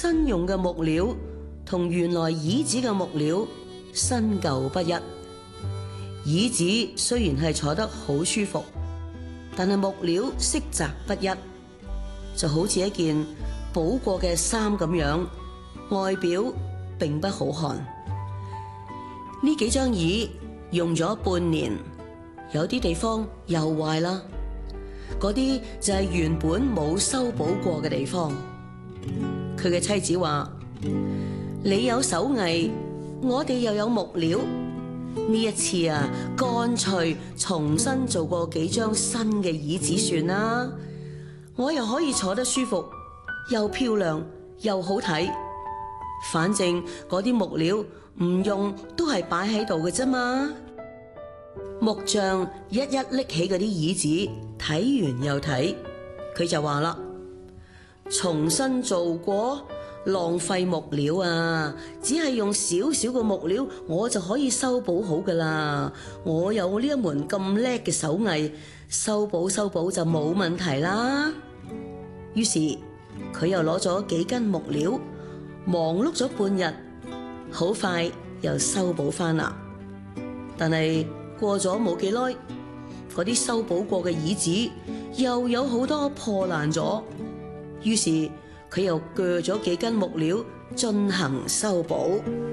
新用嘅木料同原來椅子嘅木料新舊不一。椅子雖然係坐得好舒服，但係木料色澤不一，就好似一件補過嘅衫咁樣，外表並不好看。呢幾張椅用咗半年，有啲地方又壞啦，嗰啲就係原本冇修補過嘅地方。佢嘅妻子話：你有手藝，我哋又有木料，呢一次啊，乾脆重新做過幾張新嘅椅子算啦，我又可以坐得舒服，又漂亮又好睇。反正嗰啲木料唔用都係擺喺度嘅啫嘛。木匠一一拎起嗰啲椅子，睇完又睇，佢就話啦：重新做過，浪費木料啊！只係用少少嘅木料，我就可以修補好噶啦。我有呢一門咁叻嘅手藝，修補就冇問題啦。於是佢又攞咗幾斤木料，忙碌咗半日，好快又修補翻啦。但係過咗冇幾耐，嗰啲修補過嘅椅子又有好多破爛咗，於是佢又鋸咗幾斤木料進行修補。